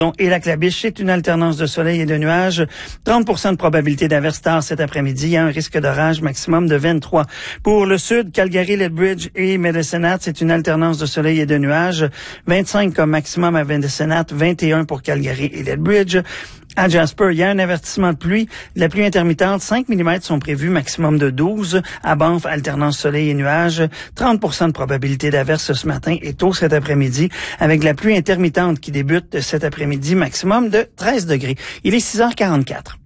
Et Lac-la-Biche, c'est une alternance de soleil et de nuages. 30% de probabilité d'averse tard cet après-midi. Il y a un risque d'orage maximum de 23. Pour le sud, Calgary, Lethbridge et Medicine Hat, c'est une alternance de soleil et de nuages. 25 comme maximum à Medicine Hat, 21 pour Calgary et Lethbridge. À Jasper, il y a un avertissement de pluie. La pluie intermittente, 5 mm sont prévus, maximum de 12. À Banff, alternance soleil et nuages. 30% de probabilité d'averse ce matin et tôt cet après-midi, avec la pluie intermittente qui débute cet après-midi, maximum de 13 degrés. Il est 6h44.